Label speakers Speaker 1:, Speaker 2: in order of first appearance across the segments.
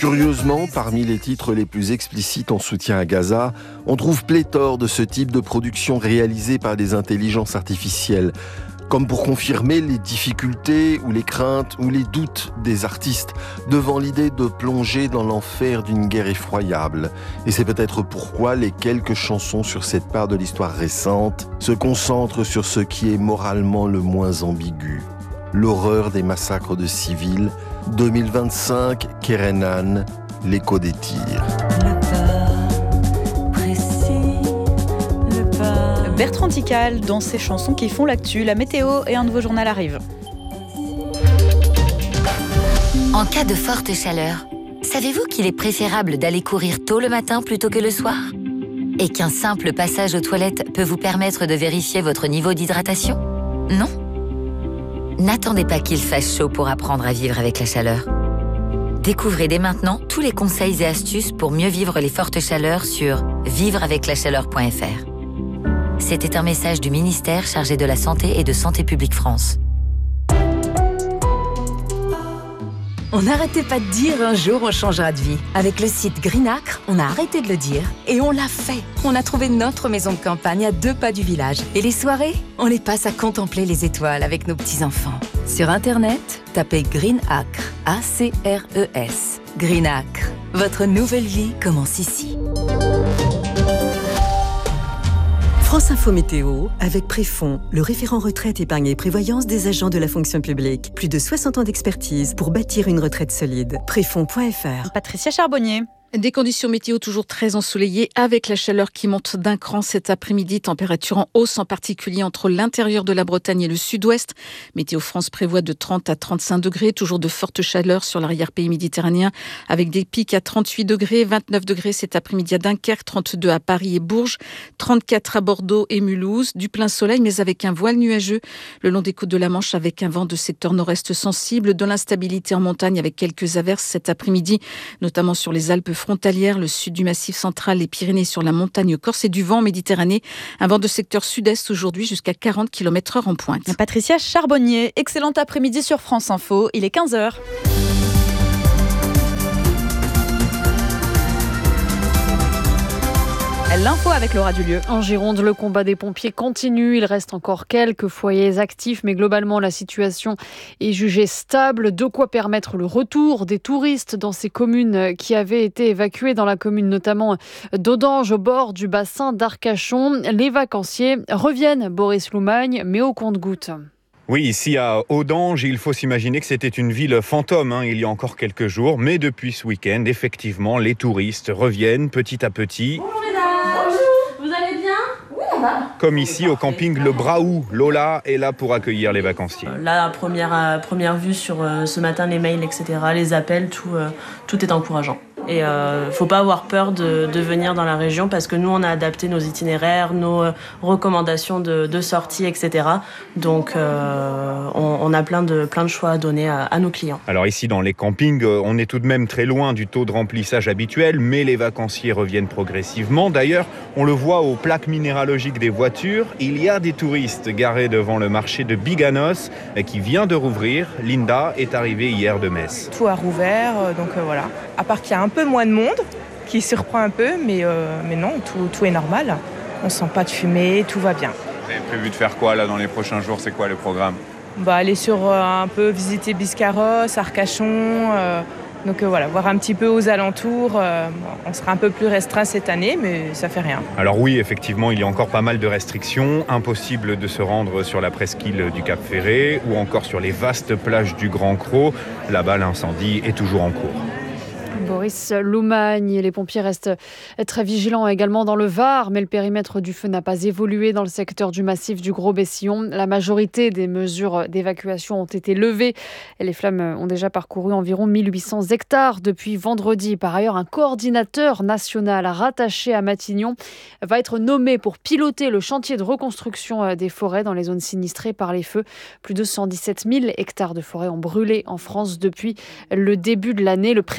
Speaker 1: Curieusement, parmi les titres les plus explicites en soutien à Gaza, on trouve pléthore de ce type de production réalisée par des intelligences artificielles, comme pour confirmer les difficultés ou les craintes ou les doutes des artistes devant l'idée de plonger dans l'enfer d'une guerre effroyable. Et c'est peut-être pourquoi les quelques chansons sur cette part de l'histoire récente se concentrent sur ce qui est moralement le moins ambigu. L'horreur des massacres de civils, 2025, Kerenan, l'écho des tirs.
Speaker 2: Bertrand Tical dans ses chansons qui font l'actu, la météo et un nouveau journal arrive.
Speaker 3: En cas de forte chaleur, savez-vous qu'il est préférable d'aller courir tôt le matin plutôt que le soir ? Et qu'un simple passage aux toilettes peut vous permettre de vérifier votre niveau d'hydratation ? Non ? N'attendez pas qu'il fasse chaud pour apprendre à vivre avec la chaleur. Découvrez dès maintenant tous les conseils et astuces pour mieux vivre les fortes chaleurs sur vivreaveclachaleur.fr. C'était un message du ministère chargé de la Santé et de Santé publique France.
Speaker 4: On n'arrêtait pas de dire un jour on changera de vie. Avec le site Greenacre, on a arrêté de le dire et on l'a fait. On a trouvé notre maison de campagne à 2 pas du village. Et les soirées, on les passe à contempler les étoiles avec nos petits-enfants. Sur Internet, tapez Greenacre, A-C-R-E-S. Greenacre, votre nouvelle vie commence ici.
Speaker 5: France Info Météo, avec Préfond, le référent retraite, épargne et prévoyance des agents de la fonction publique. Plus de 60 ans d'expertise pour bâtir une retraite solide. Préfond.fr.
Speaker 2: Patricia Charbonnier.
Speaker 6: Des conditions météo toujours très ensoleillées avec la chaleur qui monte d'un cran cet après-midi. Température en hausse en particulier entre l'intérieur de la Bretagne et le sud-ouest. Météo France prévoit de 30 à 35 degrés. Toujours de fortes chaleurs sur l'arrière-pays méditerranéen avec des pics à 38 degrés, 29 degrés cet après-midi à Dunkerque, 32 à Paris et Bourges, 34 à Bordeaux et Mulhouse. Du plein soleil mais avec un voile nuageux le long des côtes de la Manche avec un vent de secteur nord-est sensible. De l'instabilité en montagne avec quelques averses cet après-midi, notamment sur les Alpes frontalière, le sud du Massif central, les Pyrénées sur la montagne corse et du vent en Méditerranée. Un vent de secteur sud-est aujourd'hui jusqu'à 40 km/h en pointe.
Speaker 2: Patricia Charbonnier, excellent après-midi sur France Info, il est 15h. L'info avec Laura Dulieu.
Speaker 7: En Gironde, le combat des pompiers continue. Il reste encore quelques foyers actifs, mais globalement, la situation est jugée stable. De quoi permettre le retour des touristes dans ces communes qui avaient été évacuées, dans la commune notamment d'Audange, au bord du bassin d'Arcachon. Les vacanciers reviennent, Boris Loumagne, mais au compte-gouttes.
Speaker 8: Oui, ici à Audange, il faut s'imaginer que c'était une ville fantôme il y a encore quelques jours. Mais depuis ce week-end, effectivement, les touristes reviennent petit à petit.
Speaker 9: Bonjour mesdames, vous allez bien ? Oui, on va.
Speaker 8: Comme ici au camping Le Braou. Lola est là pour accueillir les vacanciers.
Speaker 9: Là, première vue sur ce matin, les mails, etc., les appels, tout est encourageant. Et faut pas avoir peur de venir dans la région parce que nous, on a adapté nos itinéraires, nos recommandations de sortie, etc. Donc, on a plein de choix à donner à nos clients.
Speaker 8: Alors ici, dans les campings, on est tout de même très loin du taux de remplissage habituel, mais les vacanciers reviennent progressivement. D'ailleurs, on le voit aux plaques minéralogiques des voitures. Il y a des touristes garés devant le marché de Biganos qui vient de rouvrir. Linda est arrivée hier de Metz.
Speaker 10: Tout a rouvert, donc voilà. À part qu'il y a un peu moins de monde, qui surprend un peu, mais non, tout est normal. On sent pas de fumée, tout va bien.
Speaker 8: Vous avez prévu de faire quoi là dans les prochains jours ? C'est quoi le programme ?
Speaker 10: Aller sur un peu visiter Biscarrosse, Arcachon, donc voilà, voir un petit peu aux alentours. On sera un peu plus restreint cette année, mais ça fait rien.
Speaker 8: Alors oui, effectivement, il y a encore pas mal de restrictions. Impossible de se rendre sur la presqu'île du Cap Ferré ou encore sur les vastes plages du Grand Cros. Là-bas, l'incendie est toujours en cours.
Speaker 7: Boris Loumagne, les pompiers restent très vigilants également dans le Var, mais le périmètre du feu n'a pas évolué dans le secteur du massif du Gros-Bessillon. La majorité des mesures d'évacuation ont été levées et les flammes ont déjà parcouru environ 1800 hectares depuis vendredi. Par ailleurs, un coordinateur national rattaché à Matignon va être nommé pour piloter le chantier de reconstruction des forêts dans les zones sinistrées par les feux. Plus de 117 000 hectares de forêt ont brûlé en France depuis le début de l'année. Le président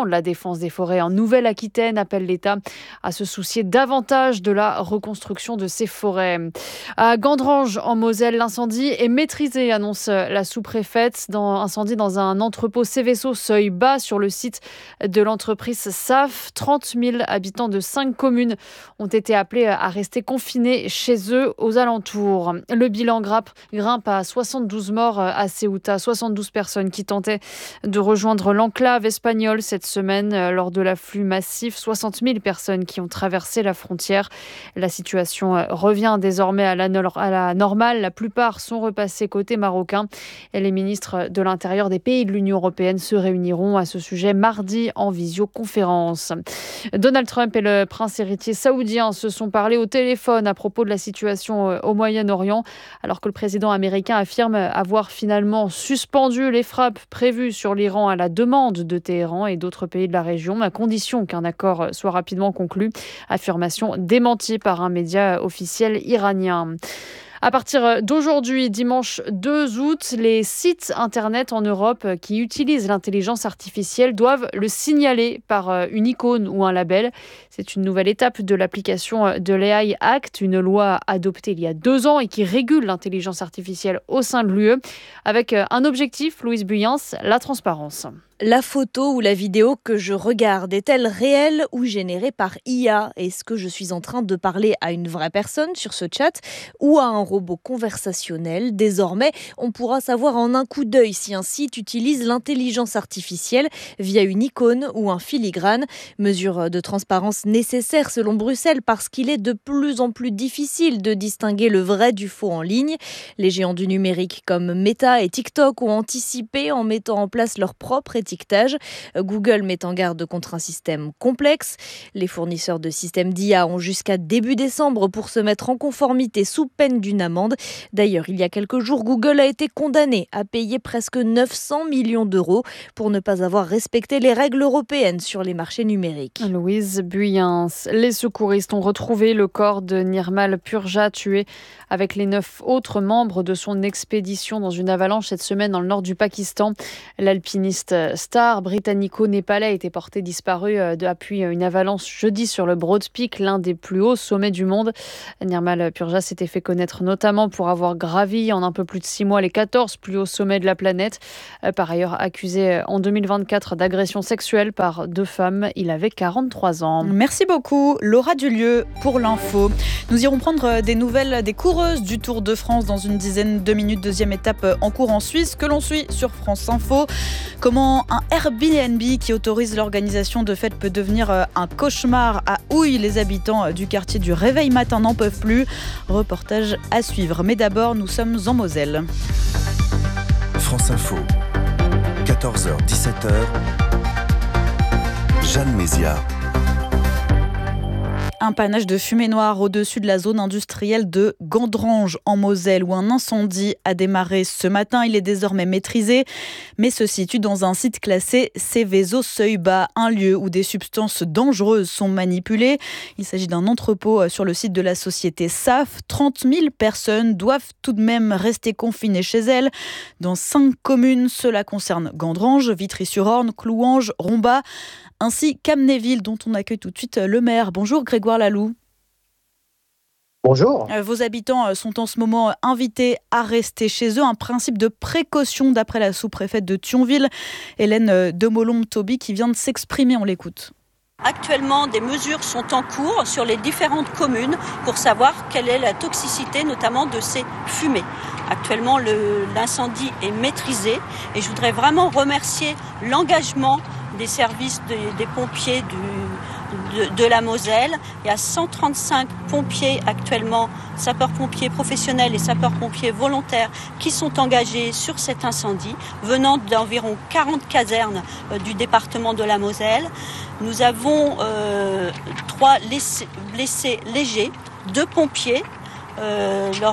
Speaker 7: de la défense des forêts en Nouvelle-Aquitaine appelle l'État à se soucier davantage de la reconstruction de ces forêts. À Gandrange, en Moselle, l'incendie est maîtrisé, annonce la sous-préfète. Incendie dans un entrepôt Céveso seuil bas sur le site de l'entreprise SAF. 30 000 habitants de 5 communes ont été appelés à rester confinés chez eux aux alentours. Le bilan grimpe à 72 morts à Ceuta, 72 personnes qui tentaient de rejoindre l'enclave espagnole cette semaine lors de l'afflux massif. 60 000 personnes qui ont traversé la frontière. La situation revient désormais à la normale. La plupart sont repassés côté marocain et les ministres de l'Intérieur des pays de l'Union européenne se réuniront à ce sujet mardi en visioconférence. Donald Trump et le prince héritier saoudien se sont parlé au téléphone à propos de la situation au Moyen-Orient, alors que le président américain affirme avoir finalement suspendu les frappes prévues sur l'Iran à la demande de Téhéran et d'autres pays de la région, à condition qu'un accord soit rapidement conclu. Affirmation démentie par un média officiel iranien. À partir d'aujourd'hui, dimanche 2 août, les sites internet en Europe qui utilisent l'intelligence artificielle doivent le signaler par une icône ou un label. C'est une nouvelle étape de l'application de l'AI Act, une loi adoptée il y a 2 ans et qui régule l'intelligence artificielle au sein de l'UE, avec un objectif, Louise Buyens, la transparence.
Speaker 11: La photo ou la vidéo que je regarde est-elle réelle ou générée par IA ? Est-ce que je suis en train de parler à une vraie personne sur ce chat ou à un robot conversationnel ? Désormais, on pourra savoir en un coup d'œil si un site utilise l'intelligence artificielle via une icône ou un filigrane. Mesure de transparence nécessaire selon Bruxelles parce qu'il est de plus en plus difficile de distinguer le vrai du faux en ligne. Les géants du numérique comme Meta et TikTok ont anticipé en mettant en place leur propre étiquetage. Google met en garde contre un système complexe. Les fournisseurs de systèmes d'IA ont jusqu'à début décembre pour se mettre en conformité sous peine d'une amende. D'ailleurs, il y a quelques jours, Google a été condamné à payer presque 900 millions d'euros pour ne pas avoir respecté les règles européennes sur les marchés numériques.
Speaker 7: Louise Buyens. Les secouristes ont retrouvé le corps de Nirmal Purja, tué avec les 9 autres membres de son expédition dans une avalanche cette semaine dans le nord du Pakistan. L'alpiniste star britannico-népalais a été porté disparu depuis une avalanche jeudi sur le Broad Peak, l'un des plus hauts sommets du monde. Nirmal Purja s'était fait connaître notamment pour avoir gravi en un peu plus de 6 mois les 14 plus hauts sommets de la planète. Par ailleurs, accusé en 2024 d'agression sexuelle par 2 femmes, il avait 43 ans.
Speaker 2: Merci beaucoup Laura Dulieu pour l'info. Nous irons prendre des nouvelles des coureuses du Tour de France dans une dizaine de minutes. Deuxième étape en cours en Suisse que l'on suit sur France Info. Comment un Airbnb qui autorise l'organisation de fêtes peut devenir un cauchemar à Houille. Les habitants du quartier du Réveil Matin n'en peuvent plus. Reportage à suivre. Mais d'abord, nous sommes en Moselle.
Speaker 12: France Info, 14h-17h, Jeanne Mézia.
Speaker 2: Un panache de fumée noire au-dessus de la zone industrielle de Gandrange en Moselle où un incendie a démarré ce matin. Il est désormais maîtrisé, mais se situe dans un site classé Céveso seuil bas, un lieu où des substances dangereuses sont manipulées. Il s'agit d'un entrepôt sur le site de la société SAF. 30 000 personnes doivent tout de même rester confinées chez elles. Dans 5 communes, cela concerne Gandrange, Vitry-sur-Orne, Clouange, Rombat, ainsi qu'Amnéville, dont on accueille tout de suite le maire. Bonjour Grégoire Laloux.
Speaker 13: Bonjour.
Speaker 2: Vos habitants sont en ce moment invités à rester chez eux. Un principe de précaution d'après la sous-préfète de Thionville, Hélène Demolon-Toby, qui vient de s'exprimer. On l'écoute.
Speaker 14: Actuellement, des mesures sont en cours sur les différentes communes pour savoir quelle est la toxicité, notamment de ces fumées. Actuellement, l'incendie est maîtrisé et je voudrais vraiment remercier l'engagement des services des pompiers de la Moselle. Il y a 135 pompiers actuellement, sapeurs-pompiers professionnels et sapeurs-pompiers volontaires qui sont engagés sur cet incendie, venant d'environ 40 casernes du département de la Moselle. Nous avons 3 blessés légers, 2 pompiers lors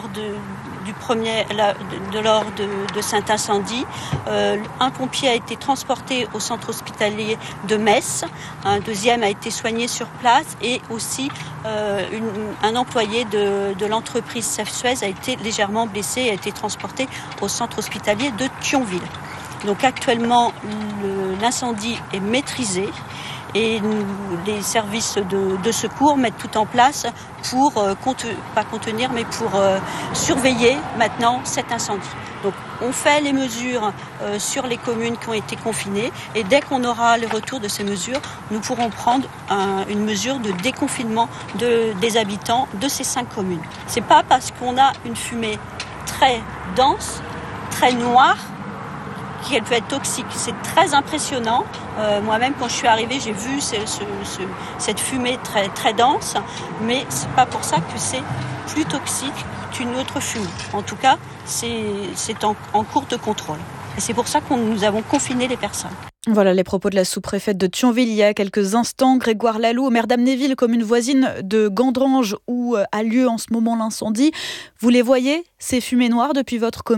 Speaker 14: de cet incendie. Un pompier a été transporté au centre hospitalier de Metz, un deuxième a été soigné sur place et aussi un employé de l'entreprise SAF Suez a été légèrement blessé et a été transporté au centre hospitalier de Thionville. Donc actuellement, l'incendie est maîtrisé. Et les services de secours mettent tout en place pour, pas contenir, mais pour surveiller maintenant cet incendie. Donc on fait les mesures sur les communes qui ont été confinées et dès qu'on aura le retour de ces mesures, nous pourrons prendre une mesure de déconfinement des habitants de ces 5 communes. C'est pas parce qu'on a une fumée très dense, très noire, qu'elle peut être toxique. C'est très impressionnant. Moi-même, quand je suis arrivée, j'ai vu cette fumée très, très dense, mais c'est pas pour ça que c'est plus toxique qu'une autre fumée. En tout cas, c'est en cours de contrôle. Et c'est pour ça que nous avons confiné les personnes.
Speaker 2: Voilà les propos de la sous-préfète de Thionville il y a quelques instants. Grégoire Laloux, maire d'Amnéville, commune voisine de Gandrange, où a lieu en ce moment l'incendie. Vous les voyez, ces fumées noires, depuis votre commune ?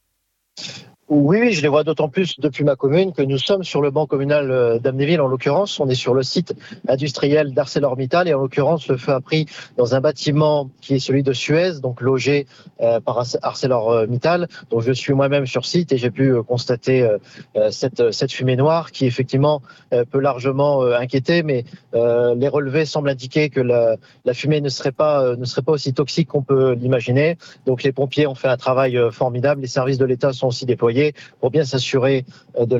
Speaker 13: Oui, je les vois d'autant plus depuis ma commune que nous sommes sur le banc communal d'Amnéville. En l'occurrence, on est sur le site industriel d'ArcelorMittal et en l'occurrence, le feu a pris dans un bâtiment qui est celui de Suez, donc logé par ArcelorMittal. Donc je suis moi-même sur site et j'ai pu constater cette fumée noire qui effectivement peut largement inquiéter, mais les relevés semblent indiquer que la fumée ne serait pas aussi toxique qu'on peut l'imaginer. Donc les pompiers ont fait un travail formidable. Les services de l'État sont aussi déployés pour bien s'assurer de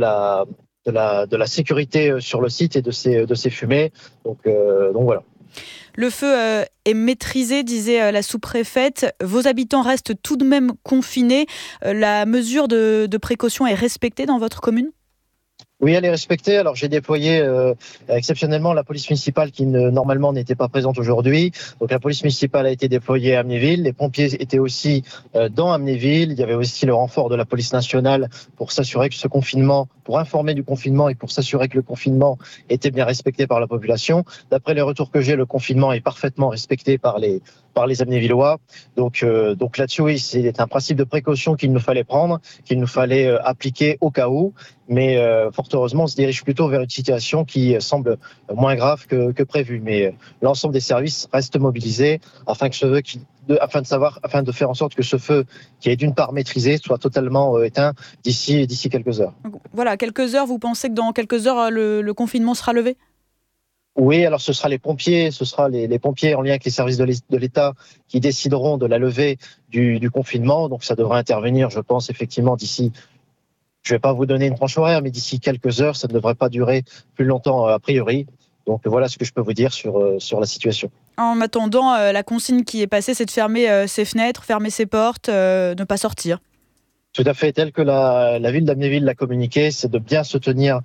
Speaker 13: la sécurité sur le site et de ces fumées. Donc voilà.
Speaker 2: Le feu est maîtrisé, disait la sous-préfète. Vos habitants restent tout de même confinés. La mesure de précaution est respectée dans votre commune ?
Speaker 13: Oui, elle est respectée. Alors, j'ai déployé exceptionnellement la police municipale qui normalement n'était pas présente aujourd'hui. Donc, la police municipale a été déployée à Amnéville. Les pompiers étaient aussi dans Amnéville. Il y avait aussi le renfort de la police nationale pour s'assurer que pour informer du confinement et pour s'assurer que le confinement était bien respecté par la population. D'après les retours que j'ai, le confinement est parfaitement respecté par les Amnévillois. Donc là-dessus, oui, c'est un principe de précaution qu'il nous fallait prendre, qu'il nous fallait appliquer au cas où. Mais fort heureusement, on se dirige plutôt vers une situation qui semble moins grave que prévu. Mais l'ensemble des services restent mobilisés afin de faire en sorte que ce feu, qui est d'une part maîtrisé, soit totalement éteint d'ici quelques heures.
Speaker 2: Voilà, quelques heures. Vous pensez que dans quelques heures, le confinement sera levé ?
Speaker 13: Oui, alors ce sera les pompiers, les pompiers en lien avec les services de l'État qui décideront de la levée du confinement. Donc ça devrait intervenir, je pense, effectivement d'ici. Je ne vais pas vous donner une tranche horaire, mais d'ici quelques heures, ça ne devrait pas durer plus longtemps a priori. Donc voilà ce que je peux vous dire sur la situation.
Speaker 2: En attendant, la consigne qui est passée, c'est de fermer ses fenêtres, fermer ses portes, ne pas sortir.
Speaker 13: Tout à fait, tel que la ville d'Amnéville l'a communiqué, c'est de bien se tenir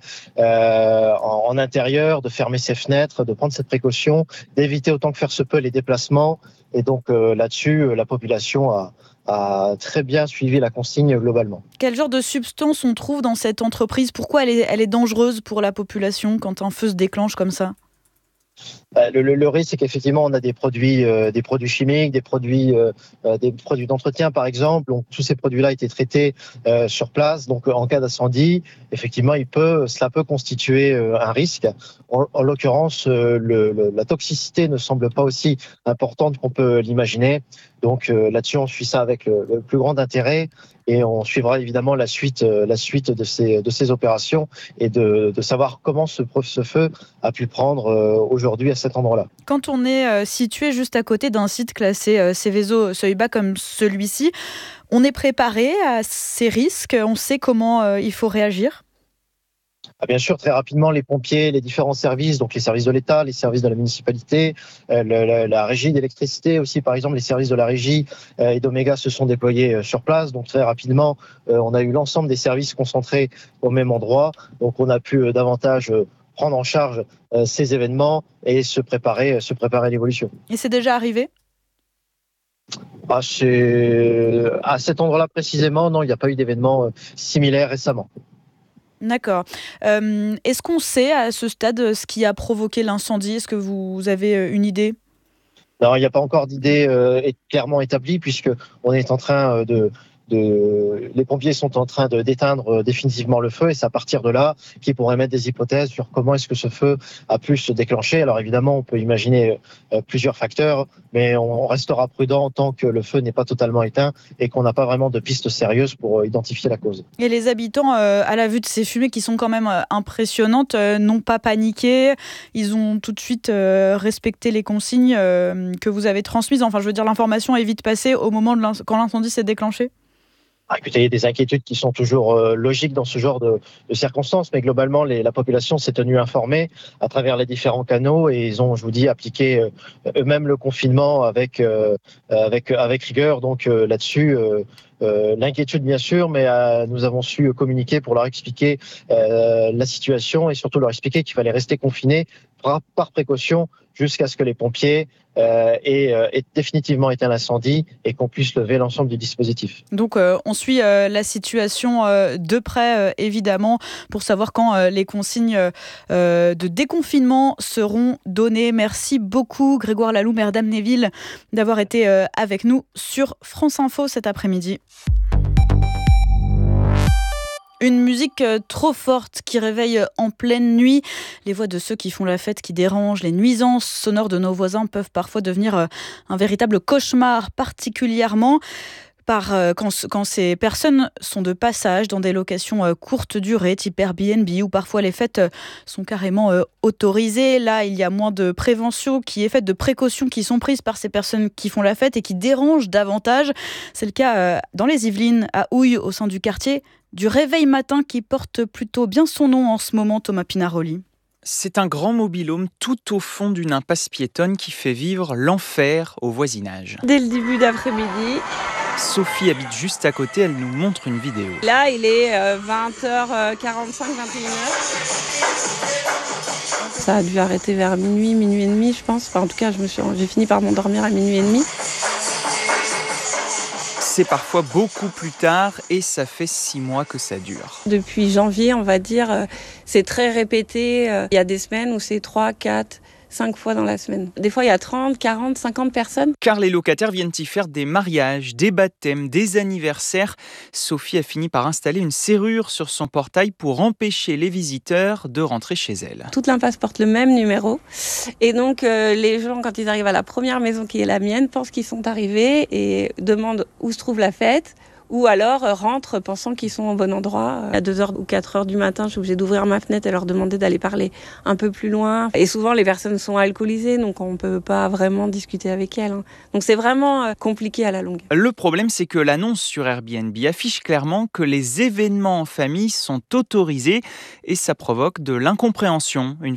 Speaker 13: en intérieur, de fermer ses fenêtres, de prendre cette précaution, d'éviter autant que faire se peut les déplacements. Et donc là-dessus, la population a très bien suivi la consigne globalement.
Speaker 2: Quel genre de substance on trouve dans cette entreprise ? Pourquoi elle est dangereuse pour la population quand un feu se déclenche comme ça ?
Speaker 13: Le risque, c'est qu'effectivement, on a des produits chimiques, des produits d'entretien, par exemple. Donc, tous ces produits-là étaient traités sur place. Donc, en cas d'incendie, effectivement, cela peut constituer un risque. En l'occurrence, la toxicité ne semble pas aussi importante qu'on peut l'imaginer. Donc, là-dessus, on suit ça avec le plus grand intérêt. Et on suivra évidemment la suite de ces opérations et de savoir comment ce feu a pu prendre aujourd'hui à cet endroit-là.
Speaker 2: Quand on est situé juste à côté d'un site classé Seveso seuil bas comme celui-ci, on est préparé à ces risques, on sait comment il faut réagir ?
Speaker 13: Bien sûr, très rapidement, les pompiers, les différents services, donc les services de l'État, les services de la municipalité, la régie d'électricité aussi, par exemple, les services de la régie et d'Omega se sont déployés sur place. Donc très rapidement, on a eu l'ensemble des services concentrés au même endroit. Donc on a pu davantage prendre en charge ces événements et se préparer à l'évolution.
Speaker 2: Et c'est déjà arrivé ?
Speaker 13: À cet endroit-là précisément, non, il n'y a pas eu d'événement similaire récemment.
Speaker 2: D'accord. Est-ce qu'on sait à ce stade ce qui a provoqué l'incendie ? Est-ce que vous avez une idée ?
Speaker 13: Non, il n'y a pas encore d'idée clairement établie puisque on est en train de les pompiers sont en train d'éteindre définitivement le feu et c'est à partir de là qu'ils pourraient mettre des hypothèses sur comment est-ce que ce feu a pu se déclencher. Alors évidemment, on peut imaginer plusieurs facteurs, mais on restera prudent tant que le feu n'est pas totalement éteint et qu'on n'a pas vraiment de pistes sérieuses pour identifier la cause.
Speaker 2: Et les habitants, à la vue de ces fumées qui sont quand même impressionnantes, n'ont pas paniqué. Ils ont tout de suite respecté les consignes que vous avez transmises. Enfin, je veux dire, l'information est vite passée au moment quand l'incendie s'est déclenché.
Speaker 13: Écoutez, il y a des inquiétudes qui sont toujours logiques dans ce genre de circonstances, mais globalement, la population s'est tenue informée à travers les différents canaux et ils ont, je vous dis, appliqué eux-mêmes le confinement avec rigueur. Donc là-dessus, l'inquiétude bien sûr, mais nous avons su communiquer pour leur expliquer la situation et surtout leur expliquer qu'il fallait rester confinés par précaution jusqu'à ce que les pompiers aient définitivement éteint l'incendie et qu'on puisse lever l'ensemble du dispositif.
Speaker 2: Donc on suit la situation de près, évidemment, pour savoir quand les consignes de déconfinement seront données. Merci beaucoup Grégoire Laloux, maire d'Amnéville, d'avoir été avec nous sur France Info cet après-midi. Une musique trop forte qui réveille en pleine nuit. Les voix de ceux qui font la fête qui dérangent, les nuisances sonores de nos voisins peuvent parfois devenir un véritable cauchemar, particulièrement quand ces personnes sont de passage dans des locations courte durée, type Airbnb, où parfois les fêtes sont carrément autorisées. Là, il y a moins de prévention qui est faite, de précautions qui sont prises par ces personnes qui font la fête et qui dérangent davantage. C'est le cas dans les Yvelines, à Houille, au sein du quartier du Réveil Matin, qui porte plutôt bien son nom en ce moment, Thomas Pinaroli.
Speaker 15: C'est un grand mobil-home tout au fond d'une impasse piétonne qui fait vivre l'enfer au voisinage.
Speaker 16: Dès le début d'après-midi.
Speaker 15: Sophie habite juste à côté, elle nous montre une vidéo.
Speaker 16: Là, il est 20h45, 21h. Ça a dû arrêter vers minuit et demi, je pense. Enfin, en tout cas, j'ai fini par m'endormir à minuit et demi.
Speaker 15: C'est parfois beaucoup plus tard et ça fait 6 mois que ça dure.
Speaker 16: Depuis janvier, on va dire, c'est très répété. Il y a des semaines où c'est 3, 4, 5 fois dans la semaine. Des fois, il y a 30, 40, 50 personnes.
Speaker 15: Car les locataires viennent y faire des mariages, des baptêmes, des anniversaires. Sophie a fini par installer une serrure sur son portail pour empêcher les visiteurs de rentrer chez elle.
Speaker 16: Toute l'impasse porte le même numéro. Et donc, les gens, quand ils arrivent à la première maison qui est la mienne, pensent qu'ils sont arrivés et demandent où se trouve la fête. Ou alors rentrent pensant qu'ils sont au bon endroit. À 2h ou 4h du matin, je suis obligée d'ouvrir ma fenêtre et leur demander d'aller parler un peu plus loin. Et souvent, les personnes sont alcoolisées, donc on ne peut pas vraiment discuter avec elles. Donc c'est vraiment compliqué à la longue.
Speaker 15: Le problème, c'est que l'annonce sur Airbnb affiche clairement que les événements en famille sont autorisés et ça provoque de l'incompréhension une